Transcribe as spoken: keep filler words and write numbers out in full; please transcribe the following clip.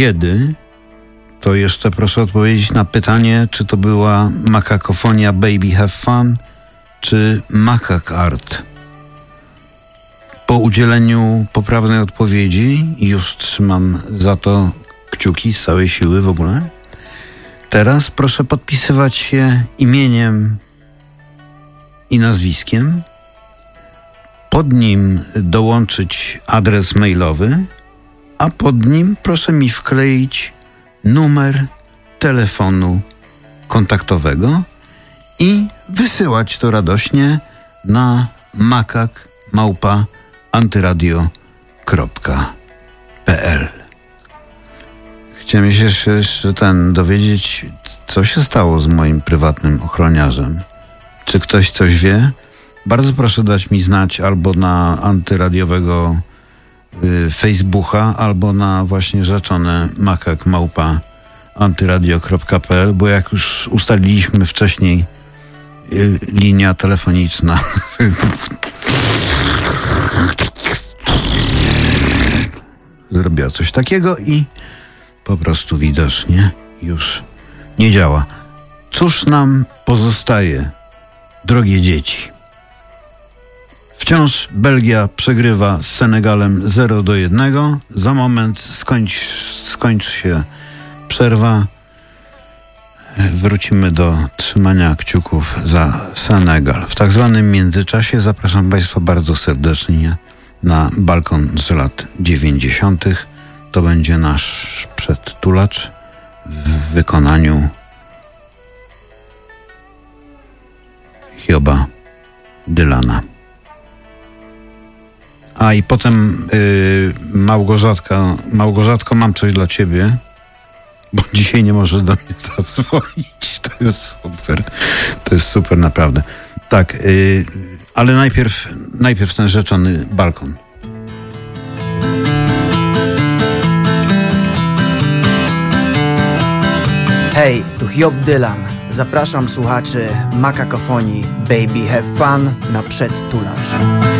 kiedy, to jeszcze proszę odpowiedzieć na pytanie, czy to była makakofonia Baby Have Fun, czy Makak Art. Po udzieleniu poprawnej odpowiedzi, już trzymam za to kciuki z całej siły w ogóle, teraz proszę podpisywać się imieniem i nazwiskiem, pod nim dołączyć adres mailowy, a pod nim proszę mi wkleić numer telefonu kontaktowego i wysyłać to radośnie na makak małpa antyradio kropka pe el. Chciałem się jeszcze, jeszcze ten dowiedzieć, co się stało z moim prywatnym ochroniarzem. Czy ktoś coś wie? Bardzo proszę dać mi znać albo na antyradiowego y, Facebooka, albo na właśnie rzeczone makak małpa antyradio kropka pe el, bo jak już ustaliliśmy wcześniej, y, linia telefoniczna zrobiła coś takiego i po prostu widocznie już nie działa. Cóż nam pozostaje, drogie dzieci? Wciąż Belgia przegrywa z Senegalem zero do jednego. Za moment skończy, skończy się przerwa. Wrócimy do trzymania kciuków za Senegal. W tak zwanym międzyczasie zapraszam Państwa bardzo serdecznie na balkon z lat dziewięćdziesiątych. To będzie nasz przedtulacz w wykonaniu Hioba Dylana. A i potem yy, Małgorzatka, Małgorzatko, mam coś dla ciebie, bo dzisiaj nie możesz do mnie zadzwonić. To jest super. To jest super, naprawdę. Tak, yy, ale najpierw, najpierw ten rzeczony balkon. Hej, tu Hiob Dylan. Zapraszam słuchaczy makakofonii Baby Have Fun na przedtulacz.